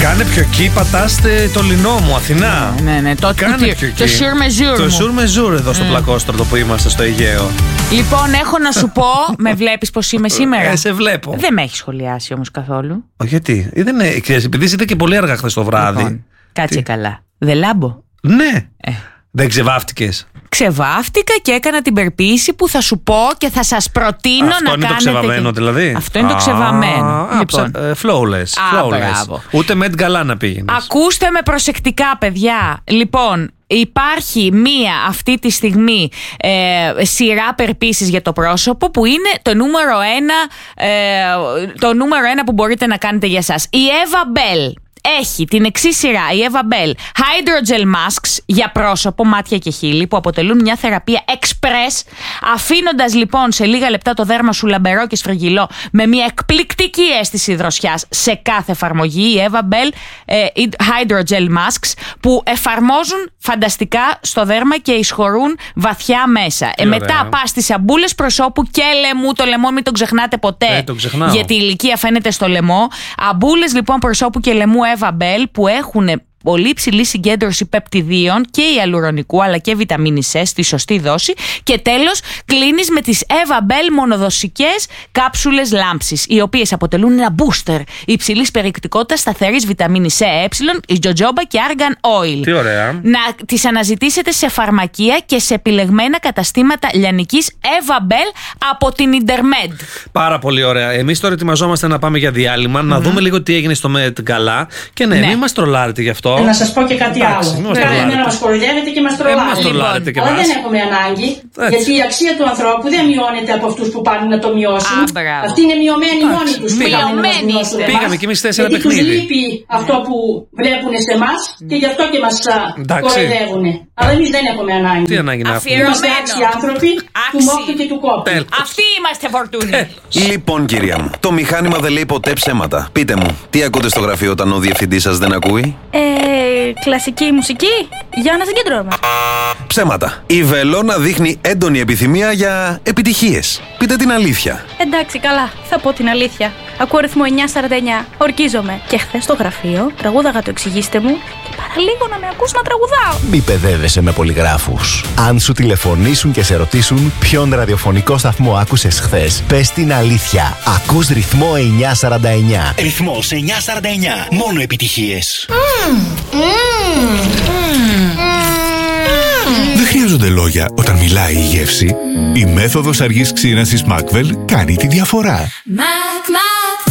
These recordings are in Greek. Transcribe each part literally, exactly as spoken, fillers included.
Κάνε πιο εκεί, πατάστε το λινό μου, Αθηνά. Ναι, ναι, ναι. Το, Κάνε το, πιο εκεί. το σουρ με ζουρ. Το μου. σουρ με ζουρ εδώ στο mm. πλακόστρωτο που είμαστε στο Αιγαίο. Λοιπόν, έχω να σου πω, με βλέπεις πως είμαι σήμερα? Ε, σε βλέπω. Δεν με έχει σχολιάσει όμως καθόλου. Γιατί, δεν είναι, ξέρεις, επειδή ήταν και πολύ αργά χθες το βράδυ. Λοιπόν, κάτσε Τι? καλά. Δεν λάμπω. Ναι. Ε. Δεν ξεβάφτηκες? Ξεβάφτηκα και έκανα την περποίηση που θα σου πω και θα σας προτείνω. Αυτό να είναι κάνετε. Το ξεβαμένο και... δηλαδή. Αυτό είναι ah, το ξεβαμένο. Ah, Λοιπόν. uh, flawless. Α, flawless. μπράβο. Ούτε με την καλά να πήγαινες. Ακούστε με προσεκτικά, παιδιά. Λοιπόν, υπάρχει μία αυτή τη στιγμή ε, σειρά περποίησης για το πρόσωπο που είναι το νούμερο ένα, ε, το νούμερο ένα που μπορείτε να κάνετε για σας. Η Eva Bell έχει την εξής σειρά, η Eva Bell Hydrogel Masks για πρόσωπο, μάτια και χείλη, που αποτελούν μια θεραπεία express, αφήνοντας λοιπόν σε λίγα λεπτά το δέρμα σου λαμπερό και σφραγγυλό με μια εκπληκτική αίσθηση δροσιάς σε κάθε εφαρμογή. Η Eva Bell ε, Hydrogel Masks που εφαρμόζουν φανταστικά στο δέρμα και εισχωρούν βαθιά μέσα. Ε, μετά πας στις αμπούλες προσώπου και λαιμού. Το λαιμό μην το ξεχνάτε ποτέ, ε, το γιατί η ηλικία φαίνεται στο λαιμό. Αμπούλες λοιπόν προσώπου και λαιμού Eva Bell που έχουν πολύ υψηλή συγκέντρωση πεπτιδίων και ιαλουρονικού αλλά και βιταμίνη C στη σωστή δόση. Και τέλος, κλείνεις με τις Eva Bell μονοδοσικές κάψουλες λάμψης, οι οποίες αποτελούν ένα booster υψηλής περιεκτικότητας σταθερής βιταμίνη C, ε, η jojoba και argan oil. Τι ωραία. Να τις αναζητήσετε σε φαρμακεία και σε επιλεγμένα καταστήματα λιανικής Eva Bell από την Intermed. Πάρα πολύ ωραία. Εμείς τώρα ετοιμαζόμαστε να πάμε για διάλειμμα, mm-hmm. να δούμε λίγο τι έγινε στο Met Gala. Και ναι, ναι. μην μας τρολάρετε γι' αυτό. Να σας πω και κάτι Εντάξει, άλλο. Πρέπει να μας κοροϊδεύετε και μας τρολάρετε. Ε, Αλλά δεν έχουμε ανάγκη, έτσι. Γιατί η αξία του ανθρώπου δεν μειώνεται από αυτούς που πάνε να το μειώσουν. Α, αυτοί είναι μειωμένοι μόνοι τους. Μειωμένοι. Πήγαμε κι εμείς τέσσερα γιατί παιχνίδι. τους λείπει αυτό που βλέπουν σε εμάς και γι' αυτό και μας κοροϊδεύουν. Αλλά εμείς δεν έχουμε ανάγκη. Τι ανάγκη να έχουμε? Είμαστε άξιοι άνθρωποι του μόχτου και του κόπου. Αυτοί είμαστε φορτούνοι. Λοιπόν, κυρία μου, το μηχάνημα δεν λέει ποτέ ψέματα. Πείτε μου, τι ακούτε στο γραφείο όταν ο διευθυντής σας δεν ακούει? Ε, κλασική μουσική για να συγκεντρώμε. Ψέματα. Η Βελόνα δείχνει έντονη επιθυμία για επιτυχίες. Πείτε την αλήθεια. Εντάξει, καλά, θα πω την αλήθεια. Ακούω ρυθμό εννιά σαράντα εννιά. Ορκίζομαι. Και χθες στο γραφείο τραγούδαγα το εξηγήστε μου και παραλίγο να με ακούς να τραγουδάω. Μη παιδεύεσαι με πολυγράφους. Αν σου τηλεφωνήσουν και σε ρωτήσουν ποιον ραδιοφωνικό σταθμό άκουσες χθες, πες την αλήθεια. Ακούς ρυθμό εννιά σαράντα εννιά. Ρυθμός εννιά σαράντα εννιά. Μόνο επιτυχίες. Mm, mm, mm. Δεν χρειάζονται λόγια όταν μιλάει η γεύση. Η μέθοδος αργής ξύρανσης Macvel κάνει τη διαφορά. Mac, Mac,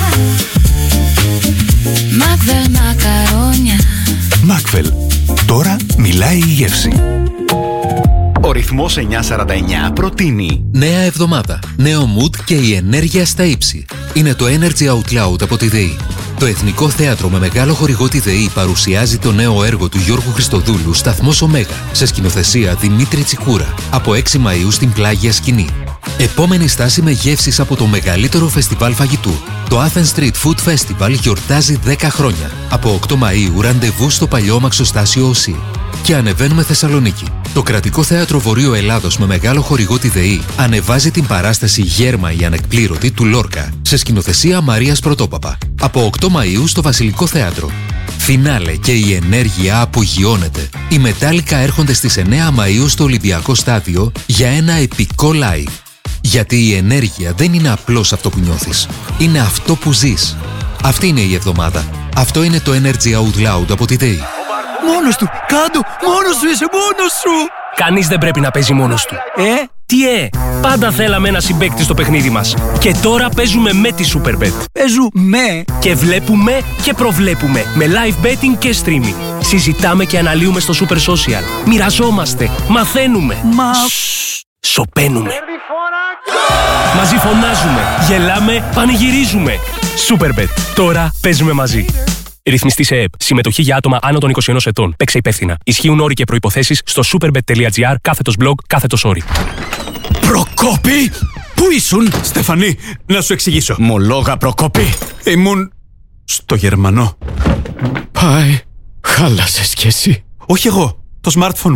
Macvel μακαρόνια. Macvel. Τώρα μιλάει η γεύση. Ο ρυθμός εννιά σαράντα εννιά προτείνει νέα εβδομάδα, νέο mood και η ενέργεια στα ύψη. Είναι το Energy Out Loud από τη ΔΕΗ. Το Εθνικό Θέατρο με μεγάλο χορηγό τη ΔΕΗ παρουσιάζει το νέο έργο του Γιώργου Χριστοδούλου «Σταθμός Ωμέγα» σε σκηνοθεσία Δημήτρη Τσικούρα από έξι Μαΐου στην Πλάγια Σκηνή. Επόμενη στάση με γεύσεις από το μεγαλύτερο φεστιβάλ φαγητού. Το Athens Street Food Festival γιορτάζει δέκα χρόνια. Από οκτώ Μαΐου ραντεβού στο παλιό μαξοστάσιο ΟΣΥ. Και ανεβαίνουμε Θεσσαλονίκη. Το Κρατικό Θέατρο Βορείου Ελλάδος με μεγάλο χορηγό τη ΔΕΗ ανεβάζει την παράσταση «Γέρμα η Ανεκπλήρωτη» του Λόρκα σε σκηνοθεσία Μαρίας Πρωτόπαπα. Από οκτώ Μαΐου στο Βασιλικό Θέατρο. Φινάλε και η ενέργεια απογειώνεται. Οι Μετάλλικα έρχονται στις εννέα Μαΐου στο Ολυμπιακό Στάδιο για ένα επικό live. Γιατί η ενέργεια δεν είναι απλώς αυτό που νιώθεις. Είναι αυτό που ζεις. Αυτή είναι η εβδομάδα. Αυτό είναι το Energy Out Loud από τη ΔΕΗ. Μόνος του! Κάντο! Μόνος σου είσαι! Μόνος σου! Κανείς δεν πρέπει να παίζει μόνος του. Ε? Τι ε! Πάντα θέλαμε ένα συμπαίκτη στο παιχνίδι μας. Και τώρα παίζουμε με τη Superbet. Παίζουμε! Και βλέπουμε και προβλέπουμε. Με live betting και streaming. Συζητάμε και αναλύουμε στο Super Social. Μοιραζόμαστε. Μαθαίνουμε. Μα... Σοπαίνουμε. Μαζί φωνάζουμε. Γελάμε. Πανηγυρίζουμε. Superbet. Τώρα παίζουμε μαζί. Ρυθμιστή σε ΕΕΠ. Συμμετοχή για άτομα άνω των είκοσι ενός ετών. Παίξε υπεύθυνα. Ισχύουν όροι και προϋποθέσεις στο superbet.gr κάθετος blog κάθετος όροι. Προκόπη! Πού ήσουν? Στεφανή, να σου εξηγήσω. Μολόγα, Προκόπη. Ήμουν στο Γερμανό. Πάει. Χάλασες κι εσύ. Όχι εγώ. Το smartphone μου.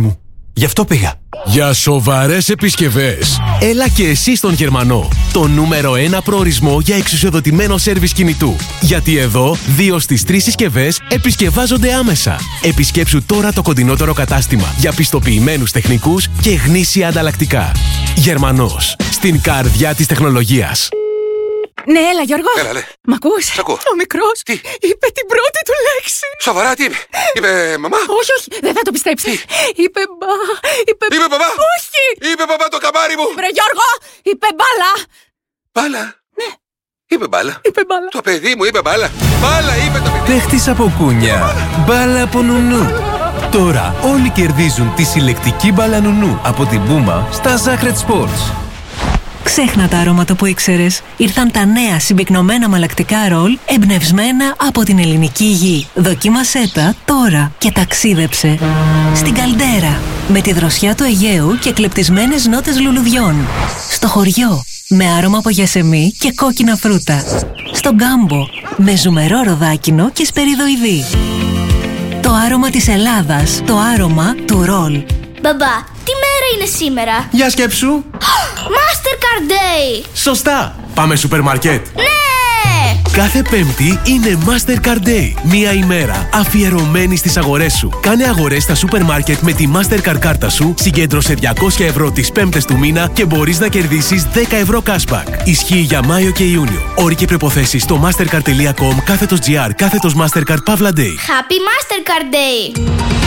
Γι' αυτό πήγα. Για σοβαρές επισκευές, έλα και εσύ στον Γερμανό. Το νούμερο ένα προορισμό για εξουσιοδοτημένο σέρβις κινητού. Γιατί εδώ, δύο στις τρεις συσκευές επισκευάζονται άμεσα. Επισκέψου τώρα το κοντινότερο κατάστημα για πιστοποιημένους τεχνικούς και γνήσια ανταλλακτικά. Γερμανός. Στην καρδιά της τεχνολογίας. Ναι, έλα Γιώργο. Έλα, λέ. Μ' ακούς? Σ' ακούω. Ο μικρός Τι? είπε την πρώτη του λέξη. Σοβαρά, τι είπε? Είπε μαμά? Όχι, όχι, δεν θα το πιστέψεις. Είπε μπα, είπε... Είπε μπαμπά? Όχι. Είπε μπαμπά το καμάρι μου. Βρε Γιώργο, είπε μπάλα. Μπάλα? Ναι. Είπε μπάλα. Είπε μπάλα. Το παιδί μου είπε μπάλα. Μπάλα είπε το παιδί. Παίχτης από κούνια, μπάλα από νουνού. Τώρα όλοι κερδίζουν τη συλλεκτική μπάλα νουνού από την Puma στα Sacred Sports. Ξέχνα τα αρώματα που ήξερες. Ήρθαν τα νέα συμπυκνωμένα μαλακτικά ρολ εμπνευσμένα από την ελληνική γη. Δοκίμασέ τα τώρα και ταξίδεψε στην Καλντέρα με τη δροσιά του Αιγαίου και κλεπτισμένες νότες λουλουδιών. Στο χωριό με άρωμα από γιασεμί και κόκκινα φρούτα. Στον Κάμπο με ζουμερό ροδάκινο και σπεριδοειδή. Το άρωμα της Ελλάδας, το άρωμα του ρολ. Μπαμπά, τι μέρα είναι σήμερα? Για σκέψου. Mastercard Day! Σωστά! Πάμε σούπερ μάρκετ. Ναι! Κάθε Πέμπτη είναι Mastercard Day. Μία ημέρα αφιερωμένη στις αγορές σου. Κάνε αγορές στα σούπερ μάρκετ με τη Mastercard κάρτα σου, συγκέντρωσε διακόσια ευρώ τις πέμπτες του μήνα και μπορείς να κερδίσεις δέκα ευρώ cashback. Ισχύει για Μάιο και Ιούνιο. Όροι και προϋποθέσεις στο mastercard τελεία com κάθετος gr κάθετος Mastercard Παύλα Day. Happy Mastercard Day!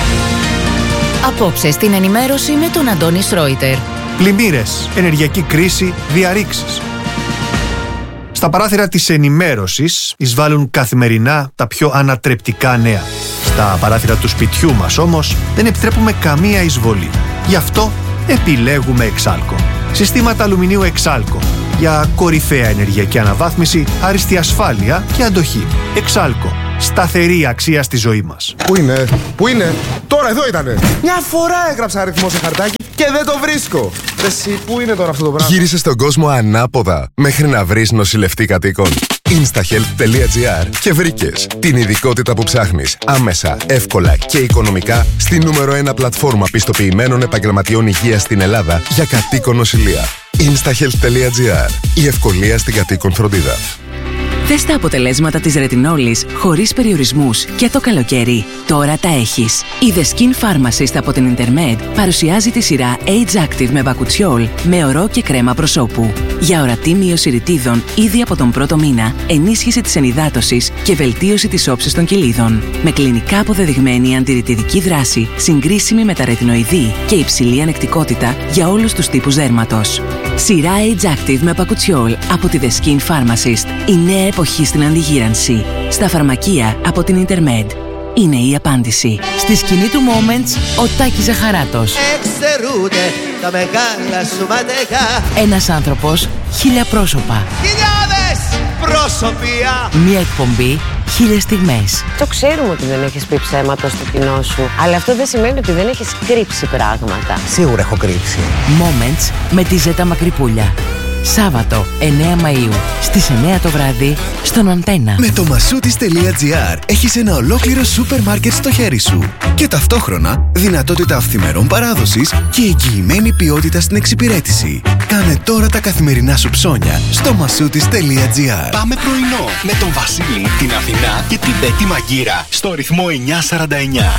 Απόψε στην ενημέρωση με τον Αντώνη Σρόιτερ. Πλημμύρες, ενεργειακή κρίση, διαρρήξεις. Στα παράθυρα της ενημέρωσης εισβάλλουν καθημερινά τα πιο ανατρεπτικά νέα. Στα παράθυρα του σπιτιού μας όμως δεν επιτρέπουμε καμία εισβολή. Γι' αυτό επιλέγουμε Εξάλκο. Συστήματα αλουμινίου Εξάλκο. Για κορυφαία ενεργειακή αναβάθμιση, άριστη ασφάλεια και αντοχή. Εξάλκο. Σταθερή αξία στη ζωή μας. Πού είναι, πού είναι, τώρα εδώ ήτανε. Μια φορά έγραψα αριθμό σε χαρτάκι και δεν το βρίσκω. Εσύ, πού είναι τώρα αυτό το πράγμα? Γύρισε στον κόσμο ανάποδα μέχρι να βρεις νοσηλευτή κατοίκων. instahealth τελεία gr και βρήκες την ειδικότητα που ψάχνεις άμεσα, εύκολα και οικονομικά στη νούμερο ένα πλατφόρμα πιστοποιημένων επαγγελματιών υγείας στην Ελλάδα για κατοίκον νοσηλεία. instahealth τελεία gr. Η ευκολία στην κατοίκον φροντίδα. Θες τα αποτελέσματα της ρετινόλης χωρίς περιορισμούς και το καλοκαίρι. Τώρα τα έχεις. Η The Skin Pharmacist από την Intermed παρουσιάζει τη σειρά Age Active με μπακουτσιόλ με ορό και κρέμα προσώπου. Για ορατή μείωση ρητίδων ήδη από τον πρώτο μήνα, ενίσχυση της ενυδάτωσης και βελτίωση της όψης των κοιλίδων. Με κλινικά αποδεδειγμένη αντιρρητιδική δράση, συγκρίσιμη με τα ρετινοειδή και υψηλή ανεκτικότητα για όλους τους τύπους δέρματος. Σειρά Age Active με μπακουτσιόλ από τη The Skin Pharmacist. Η νέα εποχή στην αντιγύρανση. Στα φαρμακεία από την Intermed. Είναι η απάντηση. Στη σκηνή του Moments, ο Τάκης Ζαχαράτος. Εξαιρούνται τα μεγάλα σου ματέκα. Ένας άνθρωπος, χίλια πρόσωπα. Χιλιάδες προσωπία. Μία εκπομπή, χίλιες στιγμές. Το ξέρουμε ότι δεν έχεις πει ψέματα στο κοινό σου, αλλά αυτό δεν σημαίνει ότι δεν έχεις κρύψει πράγματα. Σίγουρα έχω κρύψει. Moments με τη Ζέτα Μακρυπούλια. Σάββατο εννέα Μαΐου στις εννέα το βράδυ στον Αντένα. Με το μασούτις τελεία gr έχεις ένα ολόκληρο σούπερ μάρκετ στο χέρι σου και ταυτόχρονα δυνατότητα αυθημερών παράδοσης και εγγυημένη ποιότητα στην εξυπηρέτηση. Κάνε τώρα τα καθημερινά σου ψώνια στο μασούτις τελεία gr. Πάμε πρωινό με τον Βασίλη, την Αθηνά και την Πέτη Μαγκύρα στο ρυθμό εννιά σαράντα εννιά.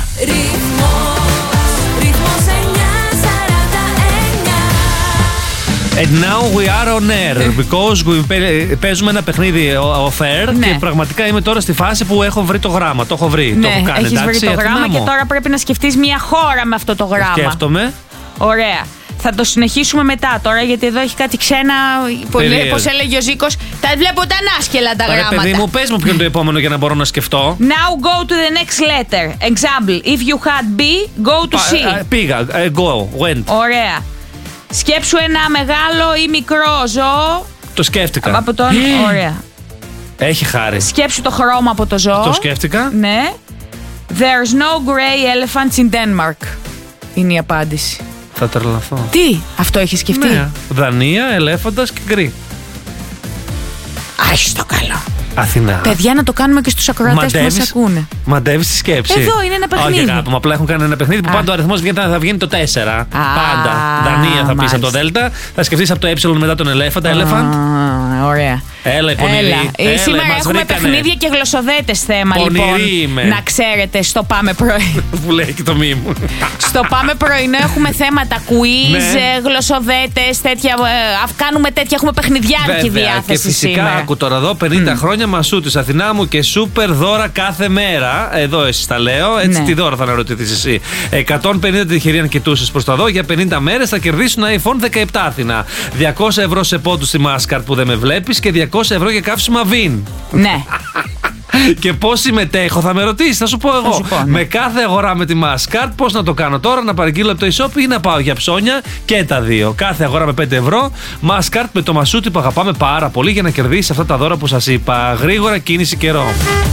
And now we are on air because we παίζουμε ένα παιχνίδι off air ναι. Και πραγματικά είμαι τώρα στη φάση που έχω βρει το γράμμα. Το έχω βρει. Ναι, το έχω κάνει, έχεις εντάξει, βρει το γράμμα και τώρα πρέπει να σκεφτείς μια χώρα με αυτό το γράμμα. Σκέφτομαι. Ωραία. Θα το συνεχίσουμε μετά τώρα, γιατί εδώ έχει κάτι ξένα. Πώς έλεγε ο Ζήκος, τα βλέπω τα ανάσκελα τα Ωραία, γράμματα. παιδί μου, πες μου ποιο είναι το επόμενο για να μπορώ να σκεφτώ. Now go to the next letter. Example, if you had B, go to C. Πήγα, go, went. Ωραία. Σκέψου ένα μεγάλο ή μικρό ζώο. Το σκέφτηκα. Από τον... Ωραία. Έχει χάρη. Σκέψου το χρώμα από το ζώο. Το σκέφτηκα. Ναι. There's no gray elephants in Denmark. Είναι η απάντηση. Θα τρελαθώ. Τι, αυτό έχει σκεφτεί? Ναι. Δανία, ελέφαντας και γκρι. Άχι το καλό. Αθηνά. Παιδιά, να το κάνουμε και στους ακροατές που μας ακούνε. Μαντεύεις τη σκέψη. Εδώ είναι ένα παιχνίδι. Όχι, αγάπη μου, απλά έχουν κάνει ένα παιχνίδι που πάντα ο αριθμός θα βγαίνει το τέσσερα. Α, πάντα. Δανία θα πεις από το Δέλτα, θα σκεφτείς από το ε μετά τον ελέφαντα. Elephant. Ωραία. Έλα, η πονηρή. Έλα. Σήμερα έχουμε παιχνίδια και γλωσσοδέτες θέμα, πονηρή λοιπόν. Είμαι. Να ξέρετε, στο Πάμε Πρωινό. Που λέει και το μη μου. Στο Πάμε Πρωινό έχουμε θέματα quiz, ναι. γλωσσοδέτες, τέτοια. Κάνουμε τέτοια, έχουμε παιχνιδιάρικη διάθεση. Και φυσικά, σήμερα. άκου τώρα εδώ, πενήντα mm. χρόνια Μασούτης, Αθηνά μου και σούπερ δώρα κάθε μέρα. Εδώ εσύ τα λέω, έτσι ναι. τι δώρα θα αναρωτηθείς εσύ. εκατόν πενήντα τυχεροί αν κοιτούσες προς τα δω, για πενήντα μέρες θα κερδίσουν άιφον δεκαεπτά Αθηνά. διακόσια ευρώ σε πόντους στη Mastercard που δεν με βλέπεις και διακόσια ευρώ για καύσιμα Vin. Ναι. Και πώς συμμετέχω, θα με ρωτήσεις, θα σου πω εγώ. Σου πω, ναι. Με κάθε αγορά με τη Mastercard, πώς να το κάνω τώρα, να παραγγείλω από το e-shop ή να πάω για ψώνια και τα δύο. Κάθε αγορά με πέντε ευρώ, Mastercard με το Μασούτη που αγαπάμε πάρα πολύ για να κερδίσεις αυτά τα δώρα που σας είπα. Γρήγορα κίνηση καιρό.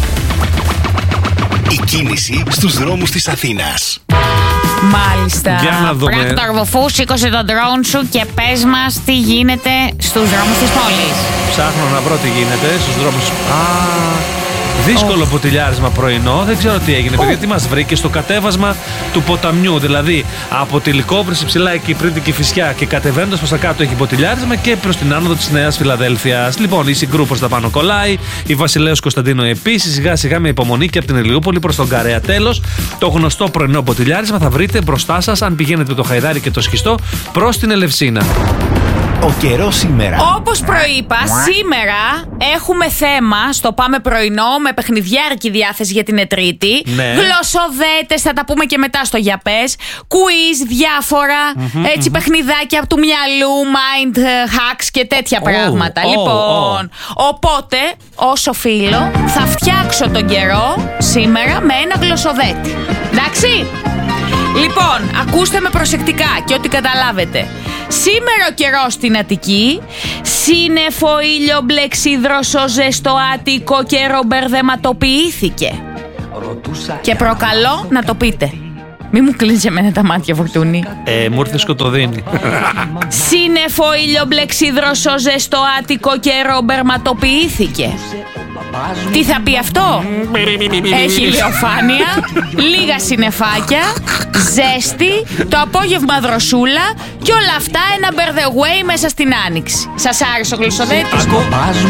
Η κίνηση στους δρόμους της Αθήνας. Μάλιστα. Πράκτορ Βουφού, σήκωσε τον drone σου και πες μας τι γίνεται στους δρόμους της πόλης. Ψάχνω να βρω τι γίνεται στους δρόμους. Α, δύσκολο oh. ποτηλιάρισμα πρωινό. Δεν ξέρω τι έγινε, oh. παιδιά, τι μας βρήκε στο κατέβασμα του ποταμιού. Δηλαδή από τη Λυκόβρηση ψηλά εκεί πριν την Κηφισιά και κατεβαίνοντας προς τα κάτω έχει ποτηλιάρισμα και προς την άνοδο της Νέας Φιλαδέλφειας. Λοιπόν, η Συγκρού προς τα πάνω κολλάει, η Βασιλέως Κωνσταντίνο επίσης. Σιγά σιγά με υπομονή και από την Ηλιούπολη προς τον Καρέα. Τέλος, το γνωστό πρωινό ποτηλιάρισμα θα βρείτε μπροστά σας αν πηγαίνετε το Χαϊδάρι και το Σχιστό προς την Ελευσίνα. Ο καιρός σήμερα. Όπως προείπα, σήμερα έχουμε θέμα στο Πάμε Πρωινό με παιχνιδιάρικη διάθεση για την Ετρίτη. Ναι. Γλωσσοδέτες, θα τα πούμε και μετά στο για πες. Quiz, διάφορα Mm-hmm, έτσι mm-hmm. παιχνιδάκια του μυαλού, mind hacks και τέτοια oh, πράγματα. Oh, λοιπόν, oh. οπότε, όσο φίλο, θα φτιάξω τον καιρό σήμερα με ένα γλωσσοδέτη. Εντάξει? Λοιπόν, ακούστε με προσεκτικά και ό,τι καταλάβετε. Σήμερα ο καιρός στην Αττική, σύννεφο, ήλιο, μπλε ξύδροσο, ζεστό άτικο καιρό μπερδεματοποιήθηκε. Και προκαλώ να το πείτε. Μη μου κλείνεις εμένα τα μάτια, Φορτούνη. Ε, μου ήρθε σκοτωδίνη. Σύννεφο, ήλιο, μπλε ξύδροσο, ζεστό άτικο καιρό μπερδεματοποιήθηκε. Τι θα πει αυτό? Έχει ηλιοφάνεια, λίγα συννεφάκια, ζέστη, το απόγευμα δροσούλα και όλα αυτά ένα birthday way μέσα στην άνοιξη. Σας άρεσε ο γλωσσοδέτης?